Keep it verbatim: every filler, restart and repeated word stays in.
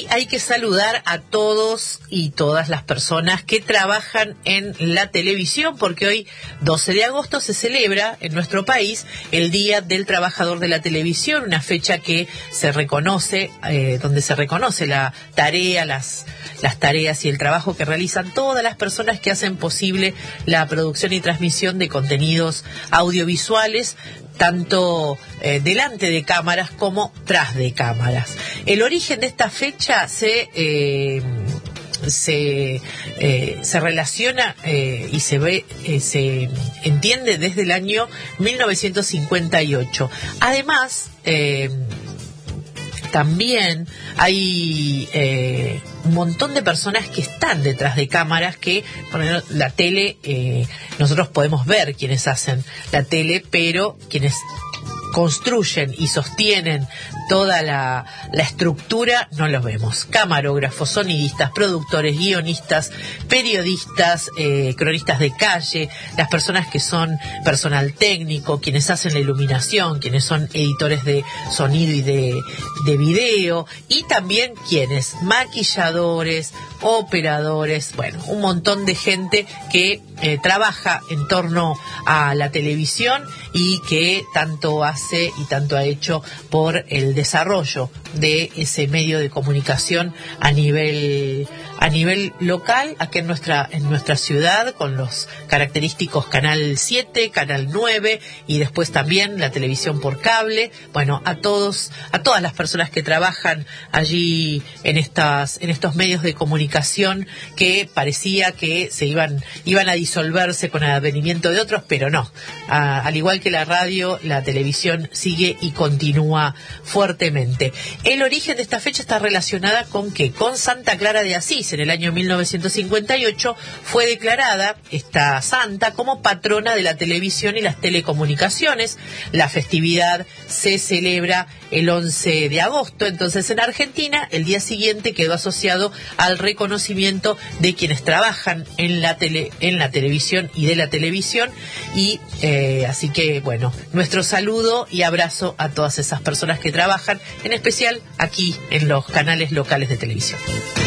hay que saludar a todos y todas las personas que trabajan en la televisión, porque hoy, doce de agosto, se celebra en nuestro país el Día del Trabajador de la Televisión, una fecha que se reconoce, eh, donde se reconoce la tarea, las, las tareas y el trabajo que realizan todas las personas que hacen posible la producción y transmisión de contenidos audiovisuales, tanto eh, delante de cámaras como tras de cámaras. El origen de esta fecha se eh, se eh, se relaciona eh, y se ve eh, se entiende desde el año mil novecientos cincuenta y ocho. Además, eh, también hay eh, un montón de personas que están detrás de cámaras que, por ejemplo, la tele, eh, nosotros podemos ver quienes hacen la tele, pero quienes construyen y sostienen toda la, la estructura no los vemos. Camarógrafos, sonidistas, productores, guionistas, periodistas, eh, cronistas de calle, las personas que son personal técnico, quienes hacen la iluminación, quienes son editores de sonido y de, de video, y también quienes, maquilladores, operadores, bueno, un montón de gente que eh, trabaja en torno a la televisión y que tanto hace y tanto ha hecho por el desarrollo de ese medio de comunicación a nivel a nivel local, aquí en nuestra en nuestra ciudad, con los característicos Canal siete, Canal nueve y después también la televisión por cable. Bueno, a todos a todas las personas que trabajan allí en estas en estos medios de comunicación que parecía que se iban iban a disolverse con el advenimiento de otros, pero no. A, al igual que la radio, la televisión sigue y continúa fuertemente. El origen de esta fecha está relacionada con que con Santa Clara de Asís, en el año mil novecientos cincuenta y ocho, fue declarada esta santa como patrona de la televisión y las telecomunicaciones. La festividad se celebra el once de agosto, entonces en Argentina el día siguiente quedó asociado al reconocimiento de quienes trabajan en la tele, en la televisión y de la televisión, y eh, así que bueno, nuestro saludo y abrazo a todas esas personas que trabajan, en especial aquí en los canales locales de televisión.